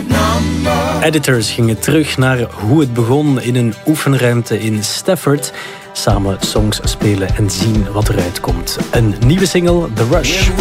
Editors gingen terug naar hoe het begon in een oefenruimte in Stafford. Samen songs spelen en zien wat eruit komt. Een nieuwe single, The Rush.